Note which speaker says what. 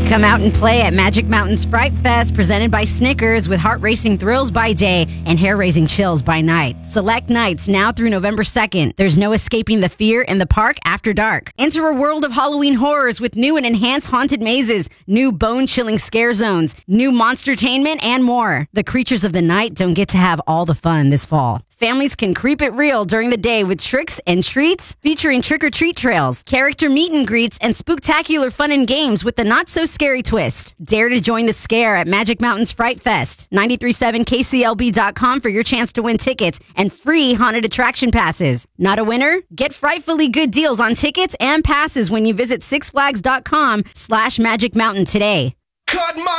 Speaker 1: Come out and play at Magic Mountain's Fright Fest, presented by Snickers, with heart-racing thrills by day and hair-raising chills by night. Select nights now through November 2nd. There's no escaping the fear in the park after dark. Enter a world of Halloween horrors with new and enhanced haunted mazes, new bone-chilling scare zones, new monstertainment, and more. The creatures of the night don't get to have all the fun this fall. Families can creep it real during the day with tricks and treats featuring trick-or-treat trails, character meet and greets, and spooktacular fun and games with the not-so-scary twist. Dare to join the scare at Magic Mountain's Fright Fest. 937kclb.com for your chance to win tickets and free haunted attraction passes. Not a winner? Get frightfully good deals on tickets and passes when you visit sixflags.com/Magic Mountain today.
Speaker 2: Cut my